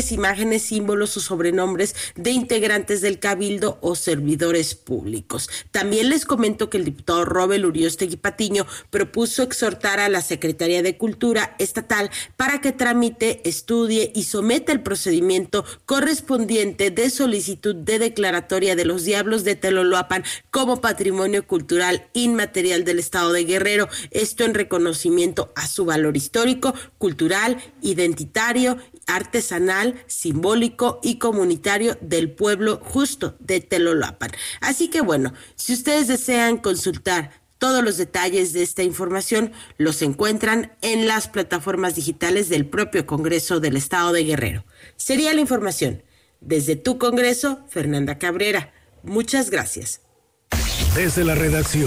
nombres, imágenes, símbolos o sobrenombres de integrantes del Cabildo o servidores públicos. También les comento que el diputado Robert Uriostegui Patiño propuso exhortar a la Secretaría de Cultura Estatal para que tramite, estudie y someta el procedimiento correspondiente de solicitud de declaratoria de los Diablos de Teloloapan como patrimonio cultural inmaterial del Estado de Guerrero, esto en reconocimiento a su valor histórico, cultural, identitario, artesanal, simbólico y comunitario del pueblo justo de Teloloapan. Así que bueno, si ustedes desean consultar todos los detalles de esta información, los encuentran en las plataformas digitales del propio Congreso del Estado de Guerrero. Sería la información. Desde tu Congreso, Fernanda Cabrera. Muchas gracias. Desde la redacción.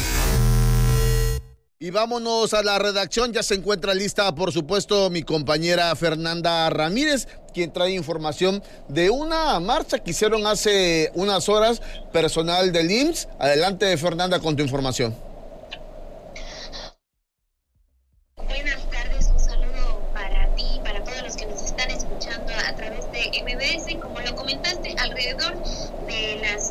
Y vámonos a la redacción, ya se encuentra lista, por supuesto, mi compañera Fernanda Ramírez, quien trae información de una marcha que hicieron hace unas horas, personal del IMSS. Adelante, Fernanda, con tu información. Buenas tardes, un saludo para ti, para todos los que nos están escuchando a través de MBS. Como lo comentaste, alrededor de las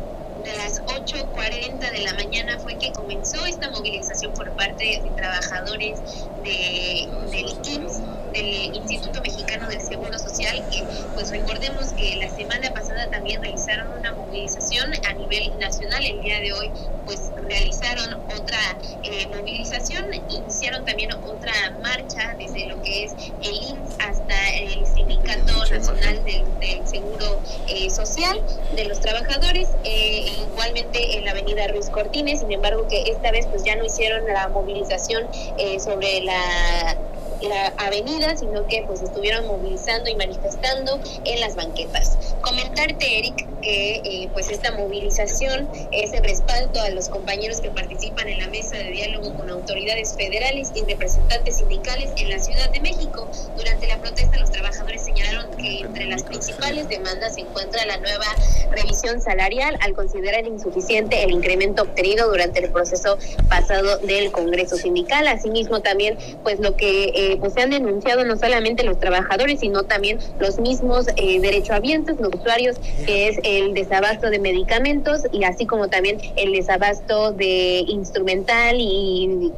8:40 de la mañana fue que comenzó esta movilización por parte de trabajadores del IMSS, del Instituto Mexicano del Seguro Social, que pues recordemos que la semana pasada también realizaron una movilización a nivel nacional. El día de hoy pues realizaron otra movilización, iniciaron también otra marcha desde lo que es el IMSS hasta el Sindicato Nacional del Seguro Social de los Trabajadores, igualmente en la avenida Ruiz Cortines. Sin embargo, que esta vez pues ya no hicieron la movilización sobre la avenida, sino que pues estuvieron movilizando y manifestando en las banquetas. Comentarte, Eric, que pues esta movilización es en respaldo a los compañeros que participan en la mesa de diálogo con autoridades federales y representantes sindicales en la Ciudad de México. Durante la protesta, los trabajadores señalaron que entre las principales demandas se encuentra la nueva revisión salarial, al considerar insuficiente el incremento obtenido durante el proceso pasado del Congreso Sindical. Asimismo, también pues lo que pues se han denunciado no solamente los trabajadores, sino también los mismos derechohabientes, los usuarios, que es el desabasto de medicamentos y así como también el desabasto de instrumental y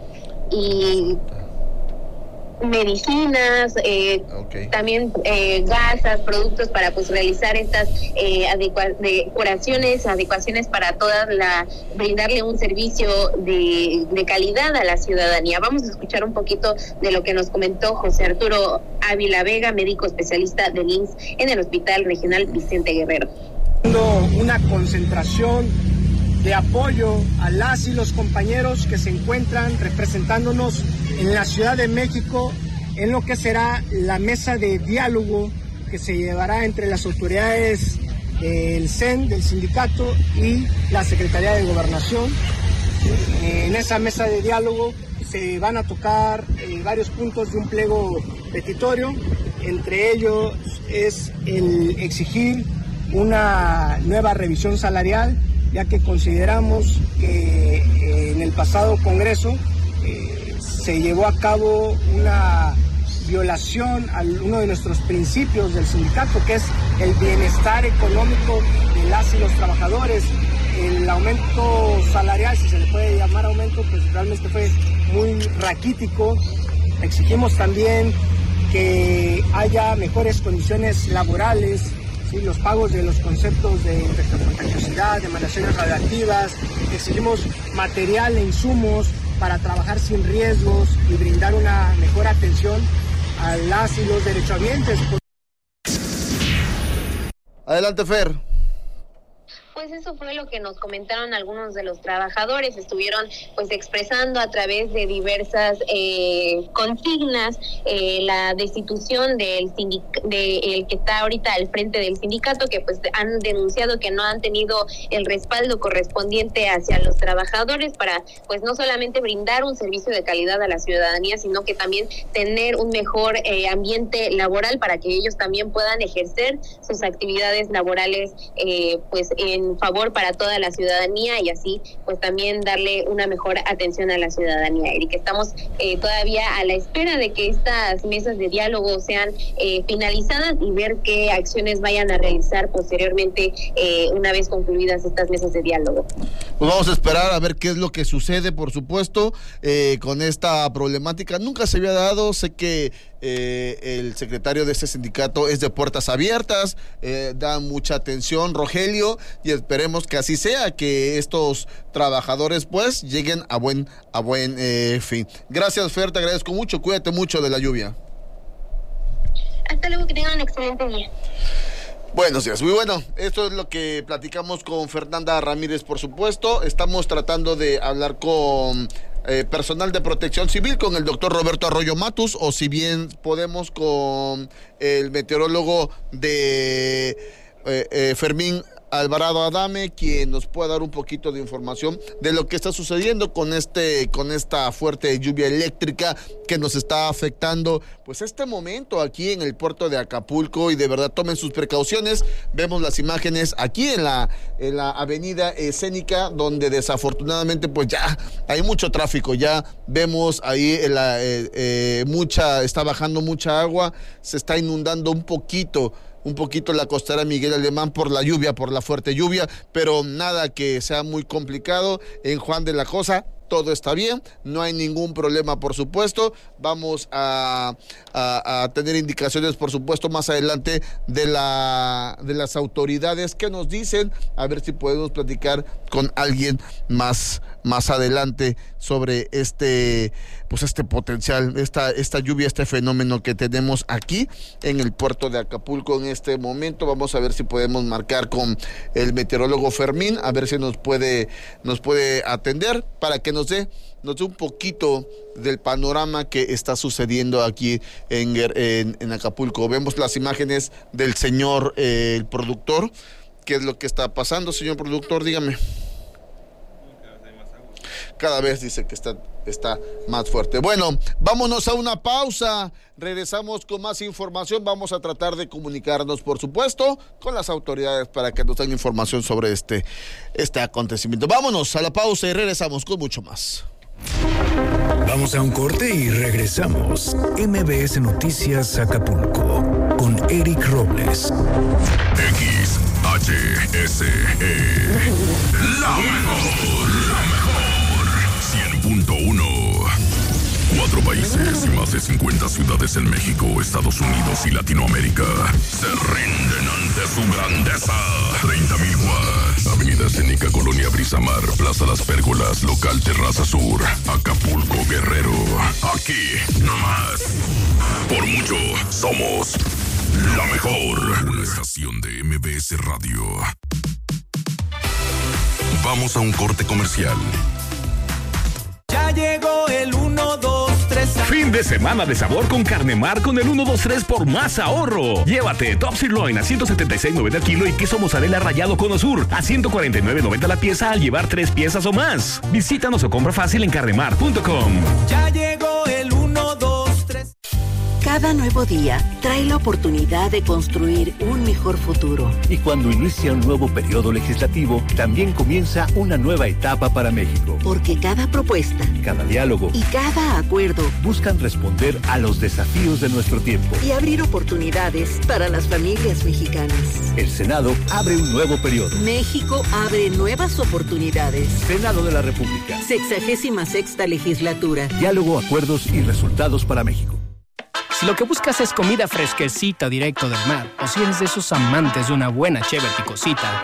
medicinas, también gasas, productos para pues realizar estas adecuaciones para brindarle un servicio de calidad a la ciudadanía. Vamos a escuchar un poquito de lo que nos comentó José Arturo Ávila Vega, médico especialista del IMSS en el Hospital Regional Vicente Guerrero. Una concentración de apoyo a las y los compañeros que se encuentran representándonos en la Ciudad de México en lo que será la mesa de diálogo que se llevará entre las autoridades del CEN, del sindicato y la Secretaría de Gobernación. En esa mesa de diálogo se van a tocar varios puntos de un pliego petitorio, entre ellos es el exigir una nueva revisión salarial, ya que consideramos que en el pasado Congreso se llevó a cabo una violación a uno de nuestros principios del sindicato, que es el bienestar económico de las y los trabajadores. El aumento salarial, si se le puede llamar aumento, pues realmente fue muy raquítico. Exigimos también que haya mejores condiciones laborales, ¿sí? Los pagos de los conceptos de contagiosidad, de emanaciones radiactivas. Exigimos material e insumos para trabajar sin riesgos y brindar una mejor atención a las y los derechohabientes. Adelante, Fer. Pues eso fue lo que nos comentaron algunos de los trabajadores. Estuvieron pues expresando a través de diversas consignas la destitución del que está ahorita al frente del sindicato, que pues han denunciado que no han tenido el respaldo correspondiente hacia los trabajadores para pues no solamente brindar un servicio de calidad a la ciudadanía, sino que también tener un mejor ambiente laboral para que ellos también puedan ejercer sus actividades laborales pues en en favor para toda la ciudadanía y así pues también darle una mejor atención a la ciudadanía. Eric, estamos todavía a la espera de que estas mesas de diálogo sean finalizadas y ver qué acciones vayan a realizar posteriormente una vez concluidas estas mesas de diálogo. Pues vamos a esperar a ver qué es lo que sucede, por supuesto, con esta problemática. Nunca se había dado, sé que el secretario de este sindicato es de puertas abiertas, da mucha atención, Rogelio, y esperemos que así sea, que estos trabajadores pues lleguen a buen fin. Gracias, Fer, te agradezco mucho, cuídate mucho de la lluvia. Hasta luego, que tengan un excelente día. Buenos días, muy bueno, esto es lo que platicamos con Fernanda Ramírez, por supuesto. Estamos tratando de hablar con personal de protección civil, con el doctor Roberto Arroyo Matus, o si bien podemos con el meteorólogo de Fermín Alvarado Adame, quien nos pueda dar un poquito de información de lo que está sucediendo con esta fuerte lluvia eléctrica que nos está afectando pues este momento aquí en el puerto de Acapulco, y de verdad tomen sus precauciones. Vemos las imágenes aquí en la avenida Escénica, donde desafortunadamente pues ya hay mucho tráfico, ya vemos ahí está bajando mucha agua, se está inundando un poquito la costera Miguel Alemán por la lluvia, por la fuerte lluvia, pero nada que sea muy complicado. En Juan de la Cosa todo está bien, no hay ningún problema, por supuesto. Vamos a tener indicaciones, por supuesto, más adelante de las autoridades que nos dicen, a ver si podemos platicar con alguien más adelante sobre este potencial, esta lluvia, este fenómeno que tenemos aquí en el puerto de Acapulco en este momento. Vamos a ver si podemos marcar con el meteorólogo Fermín, a ver si nos puede atender para que nos dé un poquito del panorama que está sucediendo aquí en Acapulco. Vemos las imágenes del señor el productor. ¿Qué es lo que está pasando, señor productor? Dígame. Cada vez dice que está más fuerte. Bueno, vámonos a una pausa. Regresamos con más información. Vamos a tratar de comunicarnos, por supuesto, con las autoridades para que nos den información sobre este acontecimiento. Vámonos a la pausa y regresamos con mucho más. Vamos a un corte y regresamos. MBS Noticias Acapulco con Eric Robles. XHSE. La mejor. 100.1. 4 países y más de 50 ciudades en México, Estados Unidos y Latinoamérica se rinden ante su grandeza. 30,000 watts. Avenida Escénica, Colonia Brisamar, Plaza Las Pérgolas, Local Terraza Sur, Acapulco, Guerrero. Aquí, nomás. Por mucho, somos la mejor. Una estación de MBS Radio. Vamos a un corte comercial. Ya llegó el 1, 2, 3. Fin de semana de sabor con Carne Mar con el 1, 2, 3 por más ahorro. Llévate top sirloin a 176.90 el kilo y queso mozzarella rallado Cono Sur a 149.90 la pieza al llevar 3 piezas o más. Visítanos o compra fácil en carnemar.com. Ya llegó el 1, 2, 3. Cada nuevo día trae la oportunidad de construir un mejor futuro. Y cuando inicia un nuevo periodo legislativo, también comienza una nueva etapa para México. Porque cada propuesta, cada diálogo y cada acuerdo buscan responder a los desafíos de nuestro tiempo y abrir oportunidades para las familias mexicanas. El Senado abre un nuevo periodo. México abre nuevas oportunidades. Senado de la República. 66ª legislatura. Diálogo, acuerdos y resultados para México. Si lo que buscas es comida fresquecita directo del mar, o si eres de esos amantes de una buena chévere picosita,